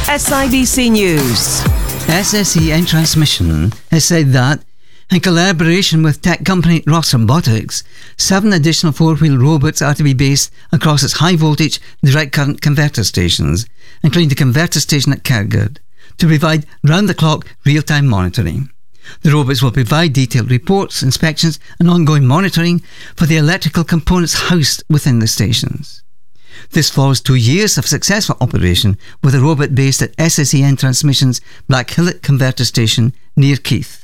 SIBC News. SSEN Transmission has said that, in collaboration with tech company Ross Robotics, 7 additional 4-wheel robots are to be based across its high-voltage direct current converter stations, including the converter station at Cairngorm, to provide round-the-clock real-time monitoring. The robots will provide detailed reports, inspections and ongoing monitoring for the electrical components housed within the stations. This follows 2 years of successful operation with a robot based at SSEN Transmission's Black Hillet Converter Station near Keith.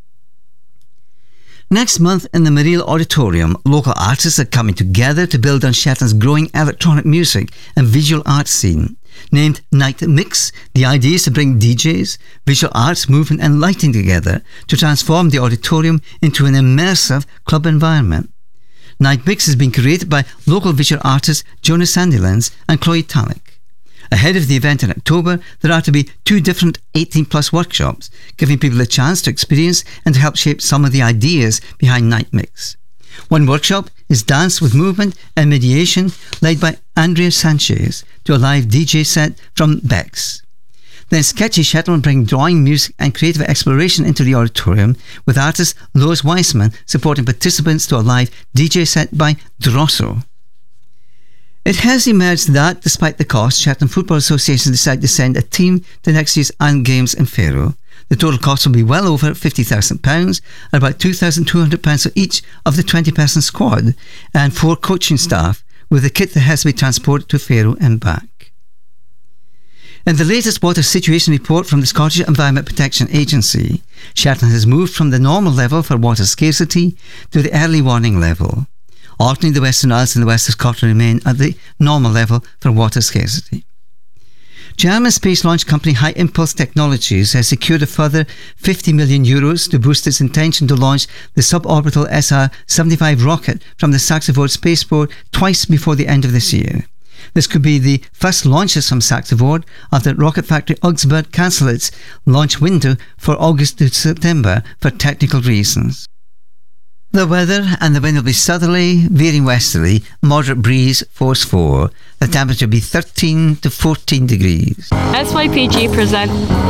Next month in the Mariel Auditorium, local artists are coming together to build on Shetland's growing electronic music and visual arts scene. Named Night Mix, the idea is to bring DJs, visual arts, movement and lighting together to transform the auditorium into an immersive club environment. Night Mix has been created by local visual artists Jonas Sandilands and Chloe Talek. Ahead of the event in October, there are to be 2 different 18-plus workshops, giving people a chance to experience and to help shape some of the ideas behind Night Mix. One workshop is Dance with Movement and Mediation, led by Andrea Sanchez, to a live DJ set from Bex. Then Sketchy Shetland bring drawing, music and creative exploration into the auditorium, with artist Lois Weissman supporting participants to a live DJ set by Drosso. It has emerged that, despite the cost, Shetland Football Association decided to send a team to next year's Iron Games in Faroe. The total cost will be well over £50,000 and about £2,200 for each of the 20-person squad and 4 coaching staff, with the kit that has to be transported to Faroe and back. In the latest water situation report from the Scottish Environment Protection Agency, Shetland has moved from the normal level for water scarcity to the early warning level. Alternately, the Western Isles and the West of Scotland remain at the normal level for water scarcity. German space launch company High Impulse Technologies has secured a further €50 million to boost its intention to launch the suborbital SR-75 rocket from the Saxevord spaceport twice before the end of this year. This could be the first launches from Saxevord after Rocket Factory Augsburg cancelled its launch window for August to September for technical reasons. The weather, and the wind will be southerly, veering westerly, moderate breeze, force 4. The temperature will be 13 to 14 degrees. SYPG present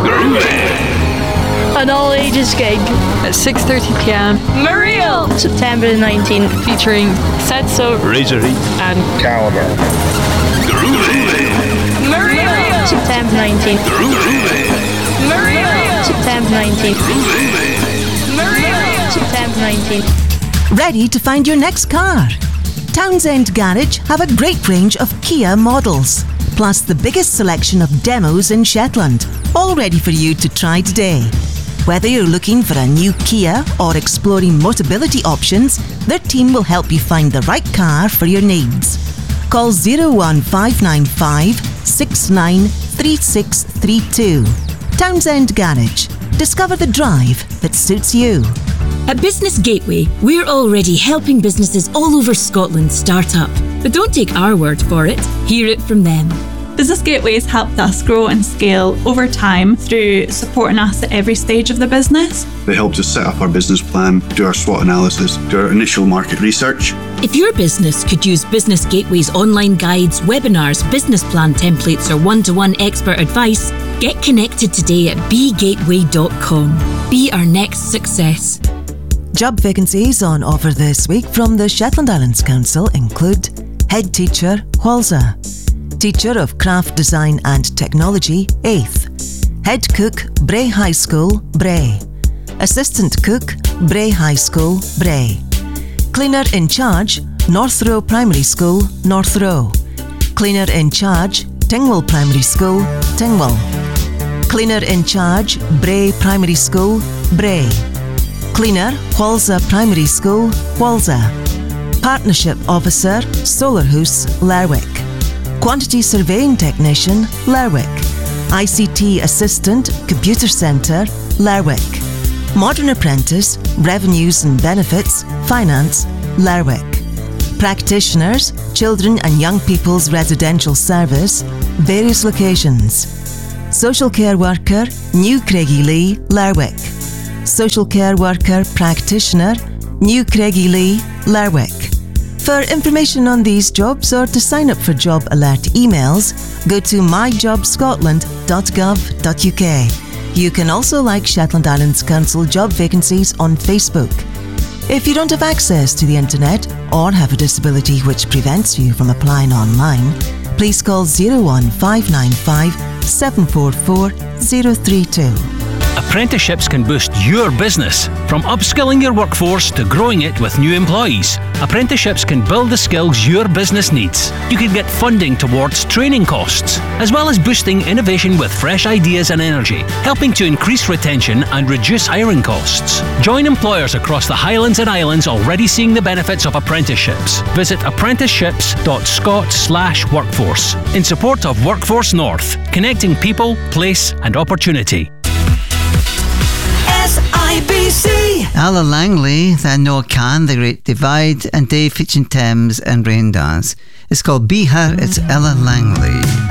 an all-ages gig at 6:30pm. Mariel! September the 19th, featuring Setso, Razorheat and Caliber. Mariel! September 19th. Mariel! September 19th. Mariel! September 19th. Ready to find your next car? Townsend Garage have a great range of Kia models, plus the biggest selection of demos in Shetland, all ready for you to try today. Whether you're looking for a new Kia or exploring Motability options, their team will help you find the right car for your needs. Call 01595 693632. Townsend Garage. Discover the drive that suits you. At Business Gateway, we're already helping businesses all over Scotland start up. But don't take our word for it, hear it from them. Business Gateway has helped us grow and scale over time through supporting us at every stage of the business. They helped us set up our business plan, do our SWOT analysis, do our initial market research. If your business could use Business Gateway's online guides, webinars, business plan templates or one-to-one expert advice, get connected today at begateway.com. Be our next success. Job vacancies on offer this week from the Shetland Islands Council include Head Teacher, Whalza; Teacher of Craft Design and Technology, 8th; Head Cook, Bray High School, Bray; Assistant Cook, Bray High School, Bray; Cleaner in Charge, North Row Primary School, North Row; Cleaner in Charge, Tingwell Primary School, Tingwell; Cleaner in Charge, Bray Primary School, Bray; Cleaner, Whalza Primary School, Whalza; Partnership Officer, Solarhouse, Lerwick; Quantity Surveying Technician, Lerwick; ICT Assistant, Computer Centre, Lerwick; Modern Apprentice, Revenues and Benefits, Finance, Lerwick; Practitioners, Children and Young People's Residential Service, various locations; Social Care Worker, New Craigielee, Lerwick; Social Care Worker Practitioner, New Craigielee, Lerwick; For information on these jobs or to sign up for job alert emails, go to myjobscotland.gov.uk. You can also like Shetland Islands Council job vacancies on Facebook. If you don't have access to the internet or have a disability which prevents you from applying online, please call 01595 744 032. Apprenticeships can boost your business. From upskilling your workforce to growing it with new employees, apprenticeships can build the skills your business needs. You can get funding towards training costs, as well as boosting innovation with fresh ideas and energy, helping to increase retention and reduce hiring costs. Join employers across the Highlands and Islands already seeing the benefits of apprenticeships. Visit apprenticeships.scot/workforce in support of Workforce North, connecting people, place and opportunity. SIBC. Ella Langley, then Noah Khan, The Great Divide, and Dave Fitchin Thames and Rain Dance. It's called Be Her, it's Ella Langley.